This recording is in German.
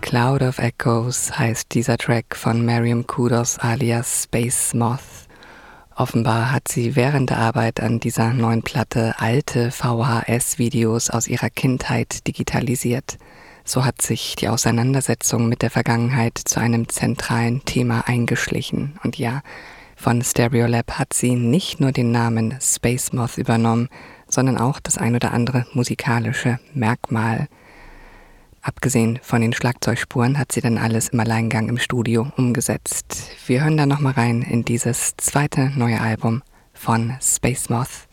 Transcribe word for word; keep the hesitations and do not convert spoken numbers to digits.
Cloud of Echoes heißt dieser Track von Miriam Kudos alias Space Moth. Offenbar hat sie während der Arbeit an dieser neuen Platte alte V H S-Videos aus ihrer Kindheit digitalisiert. So hat sich die Auseinandersetzung mit der Vergangenheit zu einem zentralen Thema eingeschlichen. Und ja, von Stereolab hat sie nicht nur den Namen Space Moth übernommen, sondern auch das ein oder andere musikalische Merkmal. Abgesehen von den Schlagzeugspuren hat sie dann alles im Alleingang im Studio umgesetzt. Wir hören da nochmal rein in dieses zweite neue Album von Space Moth.